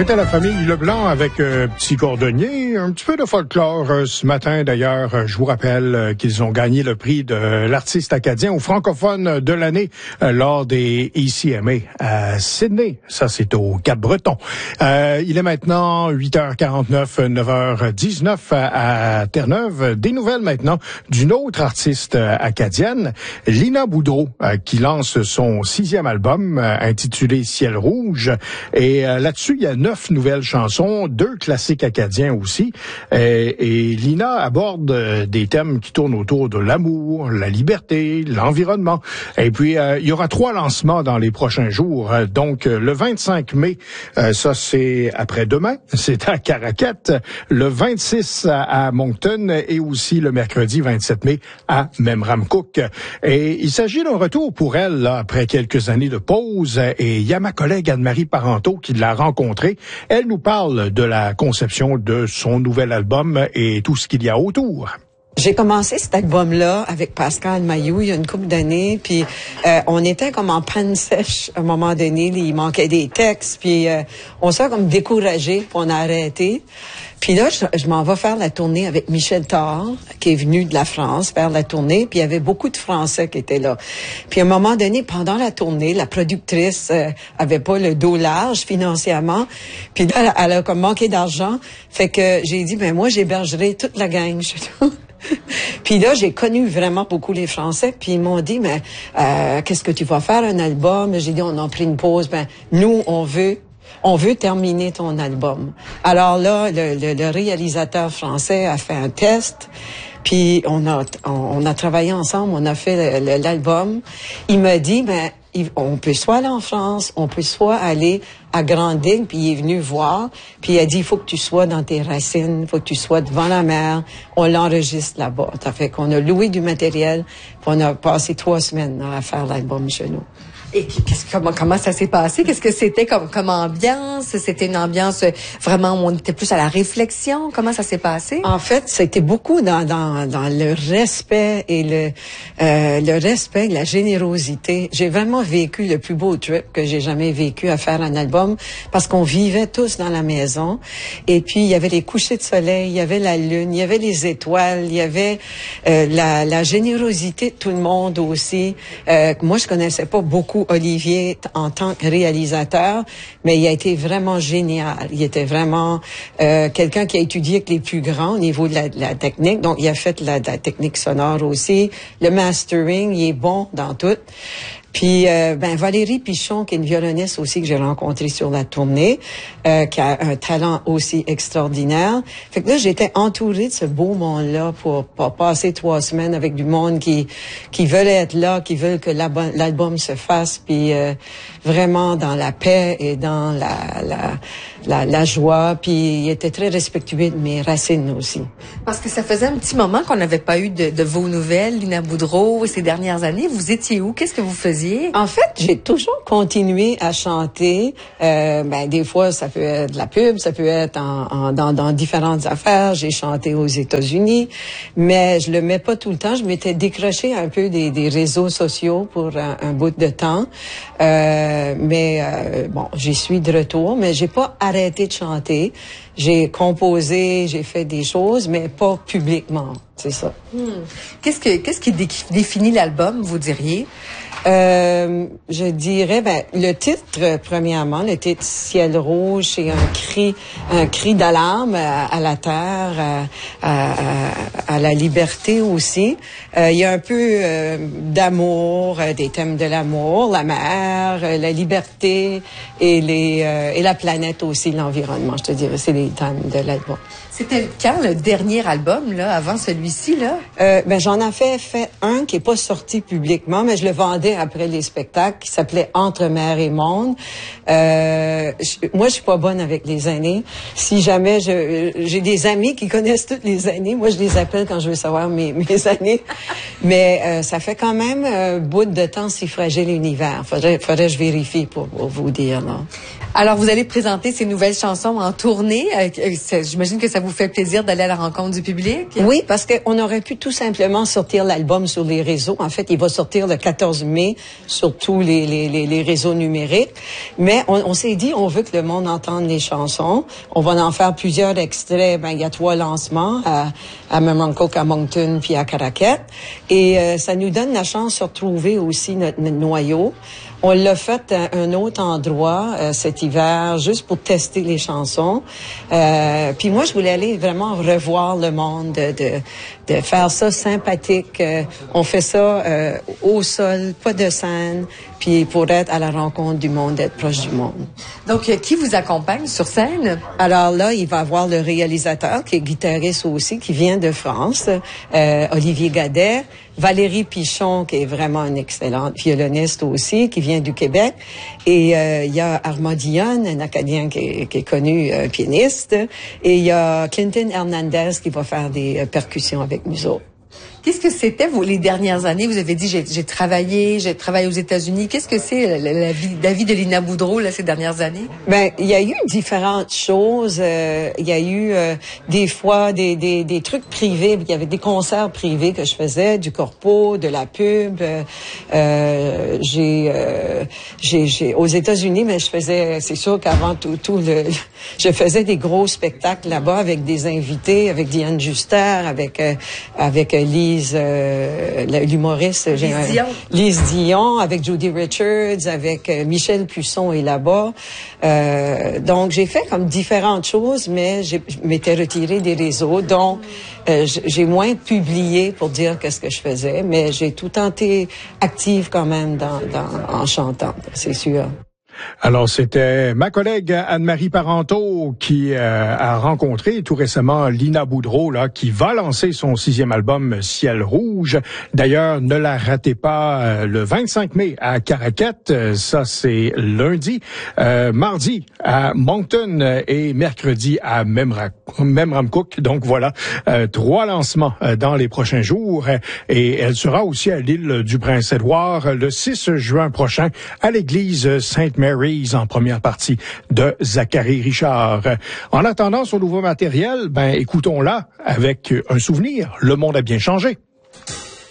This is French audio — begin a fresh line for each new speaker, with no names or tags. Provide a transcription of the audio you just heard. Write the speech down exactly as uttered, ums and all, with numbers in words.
C'était la famille Leblanc avec euh, Petit Cordonnier, un petit peu de folklore euh, ce matin. D'ailleurs, euh, je vous rappelle euh, qu'ils ont gagné le prix de l'artiste acadien ou francophone de l'année euh, lors des E C M A à Sydney. Ça, c'est au Cap-Breton. Euh, il est maintenant huit heures quarante-neuf, neuf heures dix-neuf à, à Terre-Neuve. Des nouvelles maintenant d'une autre artiste euh, acadienne, Lina Boudreau, euh, qui lance son sixième album euh, intitulé Ciel rouge. Et euh, là-dessus, il y a neuf nouvelles chansons, deux classiques acadiens aussi. Et, et Lina aborde euh, des thèmes qui tournent autour de l'amour, la liberté, l'environnement. Et puis, euh, il y aura trois lancements dans les prochains jours. Donc, euh, le vingt-cinq mai, euh, ça c'est après-demain, c'est à Caraquette. Le vingt-six à, à Moncton et aussi le mercredi vingt-sept mai à Memramcook. Et il s'agit d'un retour pour elle, là, après quelques années de pause. Et il y a ma collègue Anne-Marie Parenteau qui l'a rencontrée. Elle nous parle de la conception de son nouvel album et tout ce qu'il y a autour.
J'ai commencé cet album-là avec Pascal Mailloux il y a une couple d'années, puis euh, on était comme en panne sèche à un moment donné, il manquait des textes, puis euh, on s'est comme découragé, puis on a arrêté. Puis là, je, je m'en vais faire la tournée avec Michel Thor, qui est venu de la France faire la tournée, puis il y avait beaucoup de Français qui étaient là. Puis à un moment donné, pendant la tournée, la productrice euh, avait pas le dos large financièrement, puis là, elle, elle a comme manqué d'argent, fait que j'ai dit, ben moi, j'hébergerai toute la gang chez nous. Puis là, j'ai connu vraiment beaucoup les Français, puis ils m'ont dit, mais euh, qu'est-ce que tu vas faire, un album? J'ai dit, on a pris une pause. Ben nous, on veut, on veut terminer ton album. Alors là, le, le, le réalisateur français a fait un test. Puis on a on, on a travaillé ensemble, on a fait le, le, l'album. Il m'a dit, ben on peut soit aller en France, on peut soit aller à Grande-Ligne, puis il est venu voir, puis il a dit, il faut que tu sois dans tes racines, il faut que tu sois devant la mer, on l'enregistre là-bas. Ça fait qu'on a loué du matériel, puis on a passé trois semaines à faire l'album chez nous.
Et qu'est-ce, comment, comment ça s'est passé? Qu'est-ce que c'était comme, comme ambiance? C'était une ambiance vraiment où on était plus à la réflexion? Comment ça s'est passé?
En fait, c'était beaucoup dans, dans, dans le respect et le, euh, le respect, la générosité. J'ai vraiment vécu le plus beau trip que j'ai jamais vécu à faire un album parce qu'on vivait tous dans la maison. Et puis, il y avait les couchers de soleil, il y avait la lune, il y avait les étoiles, il y avait euh, la, la générosité de tout le monde aussi. Euh, moi, je connaissais pas beaucoup Olivier en tant que réalisateur, mais il a été vraiment génial. Il était vraiment euh, quelqu'un qui a étudié avec les plus grands au niveau de la, de la technique. Donc, il a fait la, de la technique sonore aussi. Le mastering, il est bon dans tout. Puis, euh, ben Valérie Pichon, qui est une violoniste aussi que j'ai rencontrée sur la tournée, euh, qui a un talent aussi extraordinaire. Fait que là, j'étais entourée de ce beau monde-là pour, pour passer trois semaines avec du monde qui qui veulent être là, qui veulent que l'album se fasse, puis euh, vraiment dans la paix et dans la la la, la joie. Puis, il était très respectueux de mes racines aussi.
Parce que ça faisait un petit moment qu'on n'avait pas eu de, de vos nouvelles, Lina Boudreau, ces dernières années. Vous étiez où? Qu'est-ce que vous faisiez?
En fait, j'ai toujours continué à chanter. Euh, ben des fois, ça peut être de la pub, ça peut être en, en, dans, dans différentes affaires. J'ai chanté aux États-Unis, mais je le mets pas tout le temps. Je m'étais décrochée un peu des, des réseaux sociaux pour un, un bout de temps. Euh, mais euh, bon, j'y suis de retour, mais j'ai pas arrêté de chanter. J'ai composé, j'ai fait des choses, mais pas publiquement. C'est ça.
Hmm. Qu'est-ce que qu'est-ce qui dé- définit l'album, vous diriez?
Euh, je dirais, ben, le titre, premièrement, le titre Ciel rouge, c'est un cri, un cri d'alarme à, à la terre, à, à, à la liberté aussi. Euh, il y a un peu euh, d'amour, euh, des thèmes de l'amour, la mer, euh, la liberté et les euh, et la planète aussi, l'environnement. Je te dirais, c'est les thèmes de l'album.
C'était quand le dernier album, là, avant celui-ci, là?
Euh, ben, j'en avais fait un qui est pas sorti publiquement, mais je le vendais après les spectacles, qui s'appelait Entre mer et monde. Euh, je, moi, je suis pas bonne avec les années. Si jamais je, j'ai des amis qui connaissent toutes les années, moi, je les appelle quand je veux savoir mes, mes années. Mais euh, ça fait quand même un bout de temps si fragile l'univers. Faudrait, faudrait que je vérifie pour, pour vous dire, là.
Alors, vous allez présenter ces nouvelles chansons en tournée. Euh, j'imagine que ça vous fait plaisir d'aller à la rencontre du public.
Oui, parce qu'on aurait pu tout simplement sortir l'album sur les réseaux. En fait, il va sortir le quatorze mai sur tous les, les, les, les réseaux numériques. Mais on, on s'est dit, on veut que le monde entende les chansons. On va en faire plusieurs extraits. Ben, il y a trois lancements à, à Memramcook, à Moncton, puis à Caraquet. Et euh, ça nous donne la chance de retrouver aussi notre, notre noyau. On l'a fait à un autre endroit euh, cet hiver, juste pour tester les chansons. Euh, puis moi, je voulais aller vraiment revoir le monde, de, de, de faire ça sympathique. Euh, on fait ça euh, au sol, pas de scène, puis pour être à la rencontre du monde, être proche du monde.
Donc, euh, qui vous accompagne sur scène?
Alors là, il va avoir le réalisateur, qui est guitariste aussi, qui vient de France, euh, Olivier Gadet. Valérie Pichon, qui est vraiment une excellente violoniste aussi, qui vient du Québec. Et euh, il y a Armand Dionne, un Acadien qui est, qui est connu, euh, pianiste. Et il y a Clinton Hernandez qui va faire des euh, percussions avec nous autres.
Qu'est-ce que c'était, vous, les dernières années? Vous avez dit, j'ai, j'ai travaillé, j'ai travaillé aux États-Unis. Qu'est-ce que c'est la, la, vie, la vie de Lina Boudreau, là, ces dernières années?
Ben, il y a eu différentes choses. Euh, il y a eu euh, des fois des, des, des trucs privés. Il y avait des concerts privés que je faisais, du corpo, de la pub. Euh, j'ai, euh, j'ai, j'ai, aux États-Unis, mais je faisais, c'est sûr qu'avant tout, tout le, je faisais des gros spectacles là-bas avec des invités, avec Diane Juster, avec, euh, avec Lise, euh, l'humoriste,
Lise Dion.
Lise Dion, avec Judy Richards, avec euh, Michel Cusson est là-bas. Euh, donc j'ai fait comme différentes choses, mais j'ai, je m'étais retirée des réseaux, donc euh, j'ai moins publié pour dire qu'est-ce que je faisais, mais j'ai tout le temps été active quand même dans, dans en chantant, c'est sûr.
Alors, c'était ma collègue Anne-Marie Parenteau qui euh, a rencontré tout récemment Lina Boudreau, là, qui va lancer son sixième album Ciel Rouge. D'ailleurs, ne la ratez pas euh, le vingt-cinq mai à Caraquet, euh, ça c'est lundi, euh, mardi à Moncton et mercredi à Memramcook. Donc voilà, euh, trois lancements euh, dans les prochains jours. Et elle sera aussi à l'île du Prince-Édouard le six juin prochain à l'église Sainte-Mary's en première partie de Zachary Richard. En attendant son nouveau matériel, ben écoutons-la avec un souvenir. Le monde a bien changé.